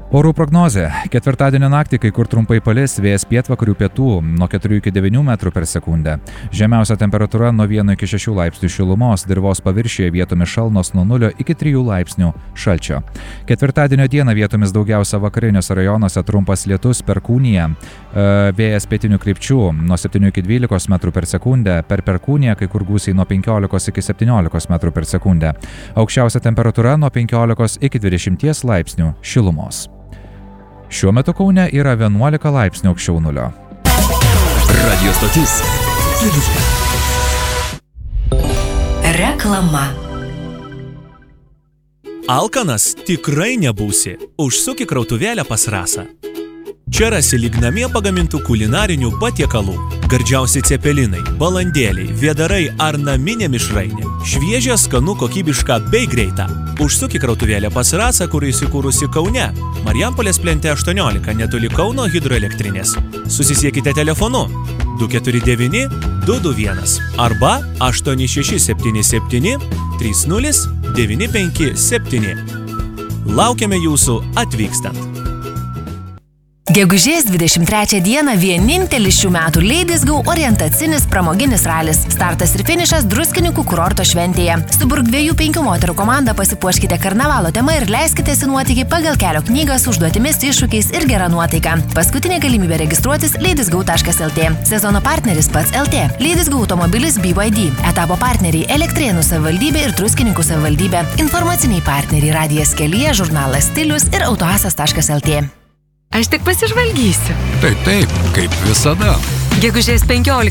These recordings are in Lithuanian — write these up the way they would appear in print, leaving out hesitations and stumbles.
Orų prognozė. Ketvirtadienio naktį kai kur trumpai palis, vėjas pietvakarių pietų nuo 4 iki 9 metrų per sekundę. Žemiausia temperatūra nuo 1 iki 6 laipsnių šilumos, dirvos paviršiuje vietomis šalnos nuo 0 iki 3 laipsnių šalčio. Ketvirtadienio dieną vietomis daugiausia vakariniuose rajonuose trumpas lietus, perkūnija, vėjas pietinių krypčių nuo 7 iki 12 metrų per sekundę, per perkūniją kai kur gūsiai nuo 15 iki 17 metrų per sekundę. Aukščiausia temperatūra nuo 15 iki 20 laipsnių šilumos. Šiuo metu Kaune yra 11 laipsnių aukščiau nulio. Radio stotis. Reklama. Alkanas tikrai nebūsi. Užsuk į krautuvėlę pas Rasą. Čia rasi lyg namie pagamintų kulinarinių patiekalų. Gardžiausi cepelinai, balandėliai, vėdarai ar naminė mišrainė. Šviežia, skanu, kokybiška bei greita. Užsuk į krautuvėlę pas Rasą, kur įsikūrusi Kaune. Marijampolės plente 18, netoli Kauno hidroelektrinės. Susisiekite telefonu 249 221 arba 8677 30 957. Laukiame jūsų atvykstant. Gegužės 23 dieną vienintelis šių metų Ladies Go orientacinis pramoginis ralis. Startas ir finišas Druskininkų kurorto šventėje. Suburk 2-5 moterų komandą, pasipuoškite karnavalo tema ir leiskitės į nuotykį pagal kelio knygą su užduotimis, iššūkiais ir gera nuotaika. Paskutinė galimybė registruotis ladiesgo.lt. Sezono partneris pats LT. Ladies Go automobilis BYD. Etapo partneriai Elektrėnų savivaldybė ir Druskininkų savivaldybė. Informaciniai partneriai Radijas kelyje, žurnalas Stilius ir autoasas.lt. Aš tik pasižvalgysiu. Taip, kaip visada. Gegužės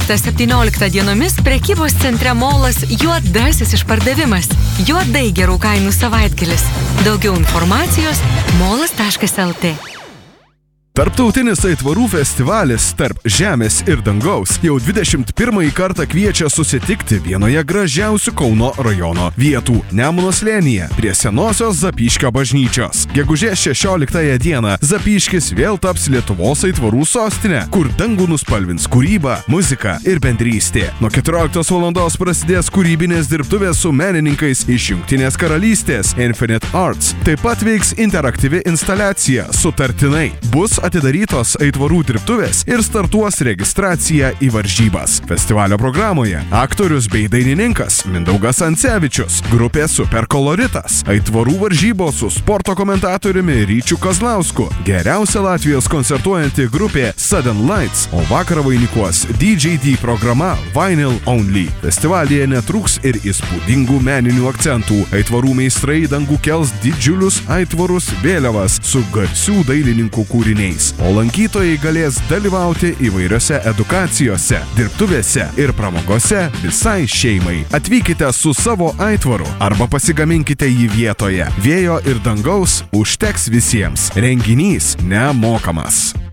15-17 dienomis prekybos centre Molas juodasis išpardavimas. Juodai gerų kainų savaitgalis. Daugiau informacijos molas.lt. Tarptautinis aitvarų festivalis Tarp žemės ir dangaus jau 21 kartą kviečia susitikti vienoje gražiausių Kauno rajono vietų Nemuno slėnyje prie senosios Zapyškio bažnyčios. Gegužės 16 dieną Zapyškis vėl taps Lietuvos aitvarų sostinė, kur dangų nuspalvins kūryba, muzika ir bendrystė. Nuo 14 valandos prasidės kūrybinės dirbtuvės su menininkais iš Jungtinės karalystės Infinite Arts. Taip pat veiks interaktyvi instaliacija Sutartinai. Bus atidarytos aitvarų dirbtuvės ir startuos registracija į varžybas. Festivalio programoje aktorius bei dainininkas Mindaugas Ancevičius, grupė Superkoloritas, aitvarų varžybos su sporto komentatoriumi Ryčiu Kazlausku, geriausia Latvijos koncertuojanti grupė Sudden Lights, o vakarą vainikuos DJD programa Vinyl Only. Festivalyje netrūks ir įspūdingų meninių akcentų. Aitvarų meistrai dangų kels didžiulius aitvarus vėliavas su garsių dailininkų kūriniais. O lankytojai galės dalyvauti įvairiose edukacijose, dirbtuvėse ir pramogose visai šeimai. Atvykite su savo aitvaru arba pasigaminkite jį vietoje. Vėjo ir dangaus užteks visiems. Renginys nemokamas.